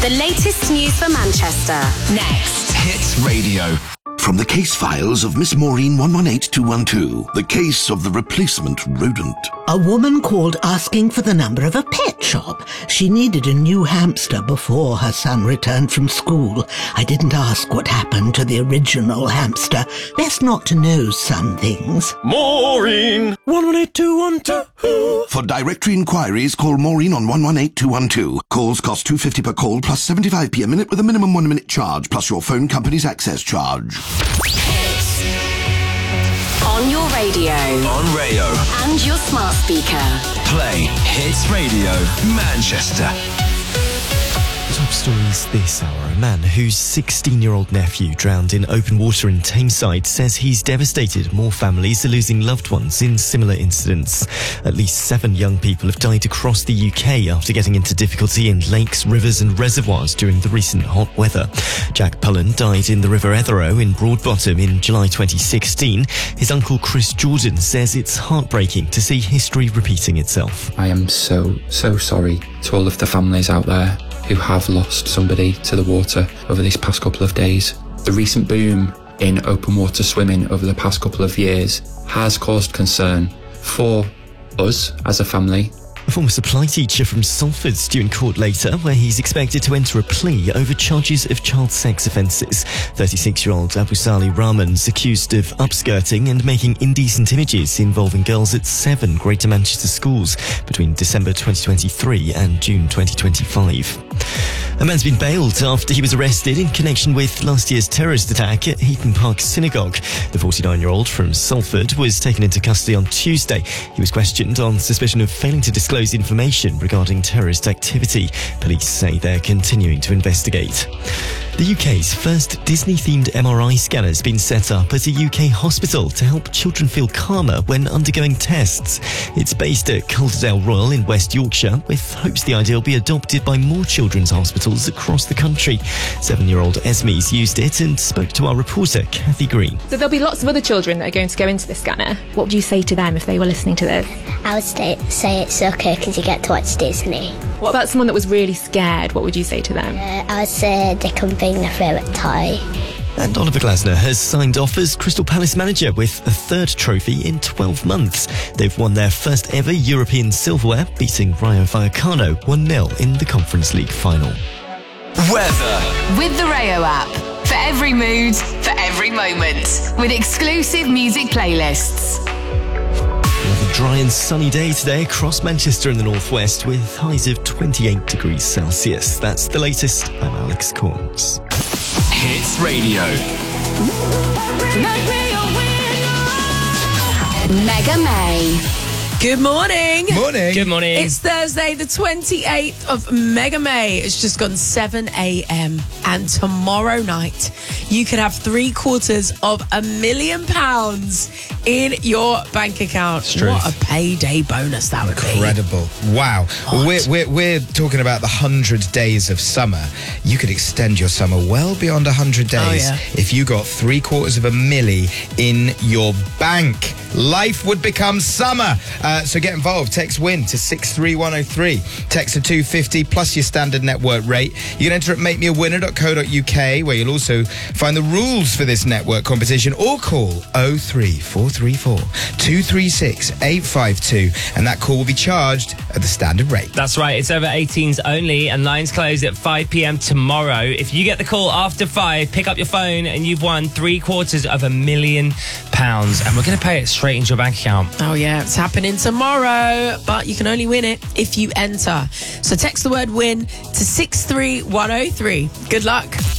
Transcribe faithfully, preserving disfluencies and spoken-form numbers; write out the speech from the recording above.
The latest news for Manchester. Next. Hits Radio. From the case files of Miss Maureen one one eight two one two, the case of the replacement rodent. A woman called asking for the number of a pet shop. She needed a new hamster before her son returned from school. I didn't ask what happened to the original hamster. Best not to know some things. Maureen one one eight two one two. For directory inquiries, call Maureen on one one eight two one two. Calls cost two pounds fifty per call plus seventy-five p a minute with a minimum one minute charge plus your phone company's access charge. Hits. On your radio. on Rayo. And your smart speaker. Play Hits Radio Manchester. Top stories this hour. A man whose sixteen-year-old nephew drowned in open water in Tameside says he's devastated. More families are losing loved ones in similar incidents. At least seven young people have died across the U K after getting into difficulty in lakes, rivers and reservoirs during the recent hot weather. Jack Pullen died in the River Etherow in Broadbottom in July twenty sixteen. His uncle Chris Jordan says it's heartbreaking to see history repeating itself. I am so, so sorry to all of the families out there who have lost somebody to the water over these past couple of days. The recent boom in open water swimming over the past couple of years has caused concern for us as a family. A former supply teacher from Salford's due in court later, where he's expected to enter a plea over charges of child sex offences. thirty-six-year-old Abu Sali Rahman's accused of upskirting and making indecent images involving girls at seven Greater Manchester schools between December twenty twenty-three and June twenty twenty-five. A man's been bailed after he was arrested in connection with last year's terrorist attack at Heaton Park Synagogue. The forty-nine-year-old from Salford was taken into custody on Tuesday. He was questioned on suspicion of failing to disclose information regarding terrorist activity. Police say they're continuing to investigate. The U K's first Disney-themed M R I scanner has been set up at a U K hospital to help children feel calmer when undergoing tests. It's based at Calderdale Royal in West Yorkshire, with hopes the idea will be adopted by more children's hospitals across the country. Seven-year-old Esme's used it and spoke to our reporter, Kathy Green. So there'll be lots of other children that are going to go into the scanner. What would you say to them if they were listening to this? I would say, say it's okay because you get to watch Disney. What about someone that was really scared? What would you say to them? Uh, I would say they can bring their favourite toy. And Oliver Glasner has signed off as Crystal Palace manager with a third trophy in twelve months. They've won their first ever European silverware, beating Rayo Vallecano one nil in the Conference League final. Weather. With the Rayo app. For every mood, for every moment. With exclusive music playlists. Another dry and sunny day today across Manchester and the northwest with highs of twenty-eight degrees Celsius. That's the latest. I'm Alex Corns. Hits Radio. Mega May. Good morning. Morning. Good morning. It's Thursday, the twenty-eighth of Mega May. It's just gone seven a.m. And tomorrow night, you could have three quarters of a million pounds in your bank account. What a payday bonus that would be. Incredible. Wow. Well, we're, we're, we're talking about the one hundred days of summer. You could extend your summer well beyond one hundred days Oh, yeah. if you got three quarters of a milli in your bank. Life would become summer. Uh, so get involved. Text WIN to six three one oh three. Text to two fifty plus your standard network rate. You can enter at make me a winner dot co dot uk, where you'll also find the rules for this network competition, or call oh three four three four two three six eight five two, and that call will be charged at the standard rate. That's right, it's over eighteens only, and lines close at five p.m. tomorrow. If you get the call after five, pick up your phone and you've won three quarters of a million pounds, and we're going to pay it straight into your bank account. Oh, yeah, it's happening tomorrow, but you can only win it if you enter. So text the word WIN to six three one oh three. Good luck.